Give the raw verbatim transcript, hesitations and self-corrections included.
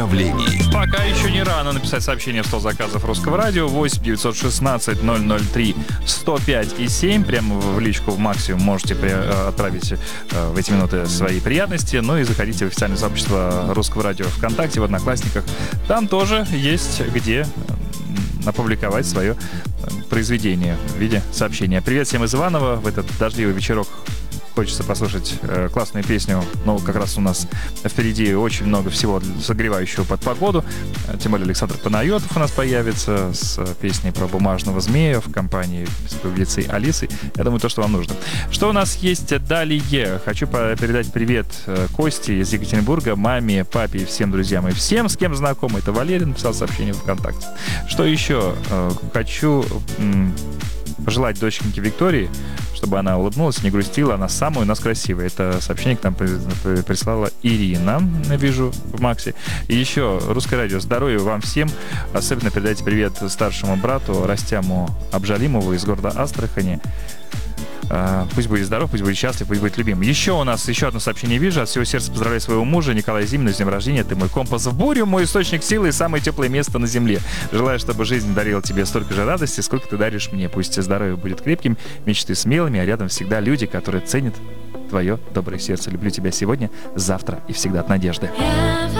Пока еще не рано написать сообщение в стол заказов Русского радио восемь девятьсот шестнадцать ноль ноль три сто пять и семь. Прямо в личку в максимум можете при, отправить в эти минуты свои приятности. Ну и заходите в официальное сообщество Русского радио ВКонтакте, в Одноклассниках. Там тоже есть где опубликовать свое произведение в виде сообщения. Привет всем из Иваново. В этот дождливый вечерок хочется послушать э, классную песню. Ну, как раз у нас впереди очень много всего согревающего под погоду. Тем более Александр Панайотов у нас появится с песней про бумажного змея в компании с певицей Алисой. Я думаю, то, что вам нужно. Что у нас есть далее? Хочу передать привет Косте из Екатеринбурга, маме, папе и всем друзьям и всем, с кем знаком. Это Валерий написал сообщение в ВКонтакте. Что еще? Хочу пожелать доченьке Виктории, чтобы она улыбнулась, не грустила. Она самая у нас красивая. Это сообщение к нам прислала Ирина, вижу в Максе. И еще Русское радио. Здоровья вам всем. Особенно передайте привет старшему брату Растяму Абжалимову из города Астрахани. Пусть будет здоров, пусть будет счастлив, пусть будет любим. Еще у нас еще одно сообщение вижу. От всего сердца поздравляю своего мужа Николая Зимина с днем рождения. Ты мой компас в бурю, мой источник силы и самое теплое место на земле. Желаю, чтобы жизнь дарила тебе столько же радости, сколько ты даришь мне. Пусть здоровье будет крепким, мечты смелыми, а рядом всегда люди, которые ценят твое доброе сердце. Люблю тебя сегодня, завтра и всегда от Надежды.